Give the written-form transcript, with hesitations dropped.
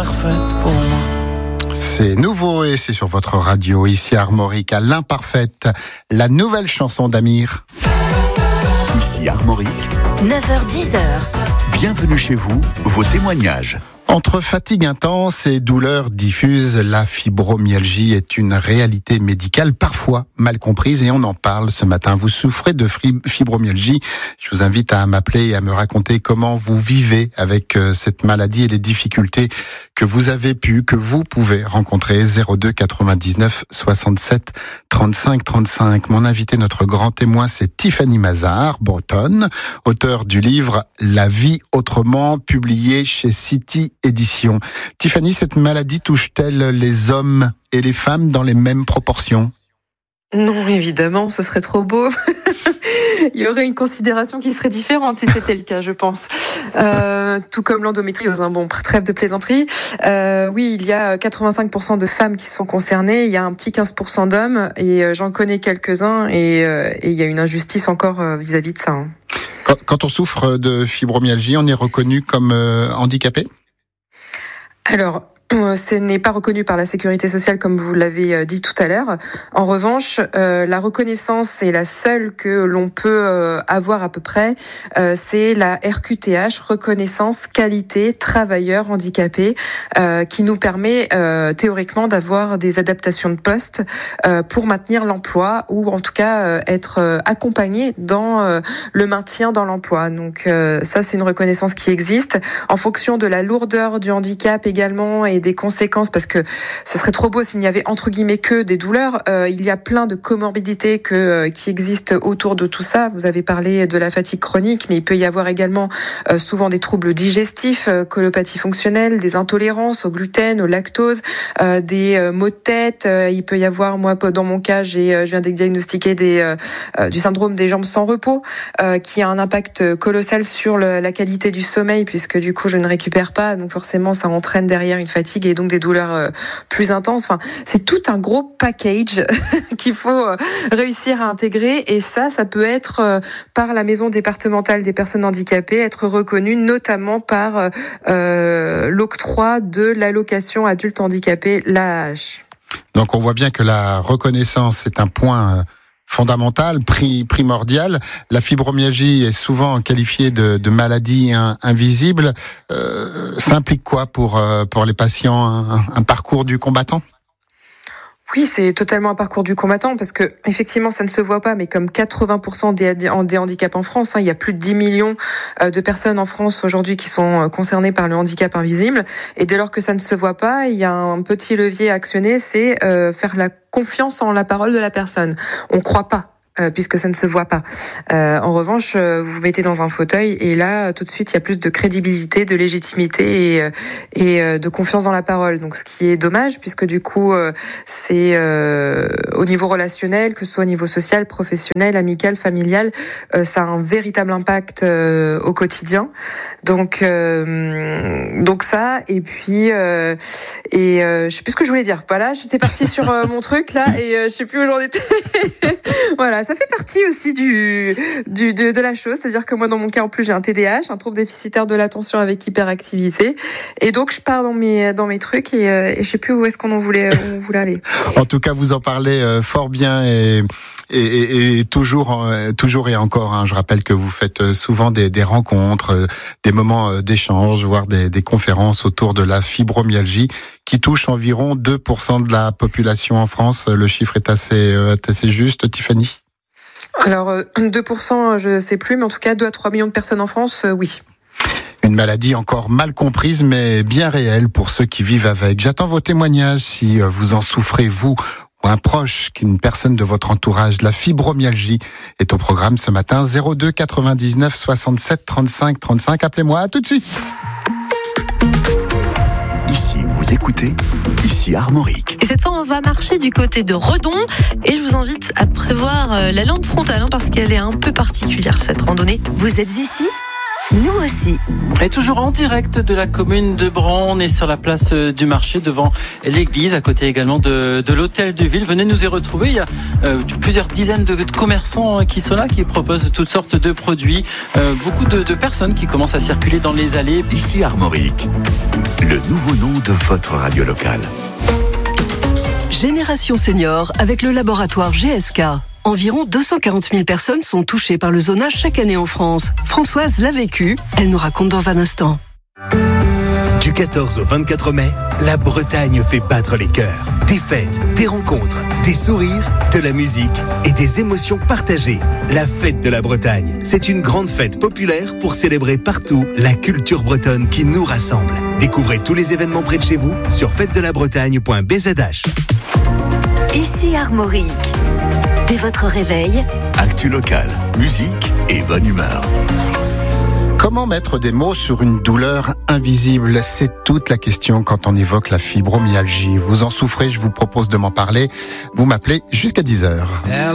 parfaite pour moi. C'est nouveau et c'est sur votre radio, ici Armorique, à l'imparfaite, la nouvelle chanson d'Amir. Ici Armorique, 9h-10h. bienvenue chez vous, vos témoignages. Entre fatigue intense et douleurs diffuses, la fibromyalgie est une réalité médicale parfois mal comprise et on en parle ce matin. Vous souffrez de fibromyalgie. Je vous invite à m'appeler et à me raconter comment vous vivez avec cette maladie et les difficultés que vous pouvez rencontrer. 02 99 67 35 35. Mon invité, notre grand témoin, c'est Tiffany Mazard, bretonne, auteure du livre La vie autrement, publié chez City Édition. Tiffany, cette maladie touche-t-elle les hommes et les femmes dans les mêmes proportions ? Non, évidemment, ce serait trop beau. Il y aurait une considération qui serait différente si c'était le cas, je pense. Tout comme l'endométriose, bon, trêve de plaisanterie. Oui, il y a 85% de femmes qui sont concernées, il y a un petit 15% d'hommes, et j'en connais quelques-uns, et il y a une injustice encore vis-à-vis de ça. Quand on souffre de fibromyalgie, on est reconnu comme handicapé ? Alors, ce n'est pas reconnu par la sécurité sociale comme vous l'avez dit tout à l'heure. En revanche, la reconnaissance est la seule que l'on peut avoir à peu près. C'est la RQTH, reconnaissance qualité travailleur handicapé, qui nous permet théoriquement d'avoir des adaptations de poste pour maintenir l'emploi ou en tout cas être accompagné dans le maintien dans l'emploi. Donc ça, c'est une reconnaissance qui existe en fonction de la lourdeur du handicap également et des conséquences, parce que ce serait trop beau s'il n'y avait entre guillemets que des douleurs. Il y a plein de comorbidités qui existent autour de tout ça. Vous avez parlé de la fatigue chronique, mais il peut y avoir également souvent des troubles digestifs, colopathie fonctionnelle, des intolérances au gluten, au lactose, des maux de tête. Il peut y avoir, moi dans mon cas, je viens de diagnostiquer du syndrome des jambes sans repos, qui a un impact colossal sur la qualité du sommeil, puisque du coup je ne récupère pas, donc forcément ça entraîne derrière une fatigue et donc des douleurs plus intenses. Enfin, c'est tout un gros package qu'il faut réussir à intégrer, et ça peut être par la maison départementale des personnes handicapées, être reconnu notamment par l'octroi de l'allocation adulte handicapé, l'AAH. Donc on voit bien que la reconnaissance est un point fondamental, primordial. La fibromyalgie est souvent qualifiée de maladie invisible. Ça implique quoi pour les patients, un parcours du combattant ? Oui, c'est totalement un parcours du combattant, parce que effectivement ça ne se voit pas, mais comme 80% des handicaps en France, il y a plus de 10 millions de personnes en France aujourd'hui qui sont concernées par le handicap invisible, et dès lors que ça ne se voit pas, il y a un petit levier à actionner, c'est faire la confiance en la parole de la personne. On croit pas, puisque ça ne se voit pas. En revanche, vous vous mettez dans un fauteuil et là, tout de suite, il y a plus de crédibilité, de légitimité et de confiance dans la parole. Donc, ce qui est dommage, puisque du coup, c'est au niveau relationnel, que ce soit au niveau social, professionnel, amical, familial, ça a un véritable impact au quotidien. Donc ça, et puis je sais plus ce que je voulais dire. Voilà, j'étais partie sur mon truc là, et je sais plus où j'en étais. Voilà, ça fait partie aussi de la chose, c'est-à-dire que moi dans mon cas en plus j'ai un TDAH, un trouble déficitaire de l'attention avec hyperactivité, et donc je pars dans mes trucs et je sais plus où est-ce qu'on voulait aller. En tout cas, vous en parlez fort bien et toujours et encore. Je rappelle que vous faites souvent des rencontres, des moments d'échange, voire des conférences autour de la fibromyalgie qui touche environ 2% de la population en France. Le chiffre est assez juste, Tiffany ? Alors 2%, je sais plus, mais en tout cas 2 à 3 millions de personnes en France, oui. Une maladie encore mal comprise, mais bien réelle pour ceux qui vivent avec. J'attends vos témoignages si vous en souffrez, vous ou un proche, qu'une personne de votre entourage. La fibromyalgie est au programme ce matin. 02 99 67 35 35. Appelez-moi, à tout de suite. Ici, vous écoutez, ici Armorique. Et cette fois, on va marcher du côté de Redon, et je vous invite à prévoir la lampe frontale, parce qu'elle est un peu particulière, cette randonnée. Vous êtes ici ? nous aussi. Et toujours en direct de la commune de Bran, on est sur la place du marché devant l'église, à côté également de l'hôtel de ville. Venez nous y retrouver, il y a plusieurs dizaines de commerçants qui sont là, qui proposent toutes sortes de produits, beaucoup de personnes qui commencent à circuler dans les allées. Ici Armorique, le nouveau nom de votre radio locale. Génération Senior avec le laboratoire GSK. Environ 240 000 personnes sont touchées par le zonage chaque année en France. Françoise l'a vécu, elle nous raconte dans un instant. Du 14 au 24 mai, la Bretagne fait battre les cœurs. Des fêtes, des rencontres, des sourires, de la musique et des émotions partagées. La fête de la Bretagne, c'est une grande fête populaire pour célébrer partout la culture bretonne qui nous rassemble. Découvrez tous les événements près de chez vous sur fêtedelabbretagne.bzh. Ici Armorique. Dès votre réveil, Actu locale, musique et bonne humeur. Comment mettre des mots sur une douleur invisible? C'est toute la question quand on évoque la fibromyalgie. Vous en souffrez, je vous propose de m'en parler. Vous m'appelez jusqu'à 10h.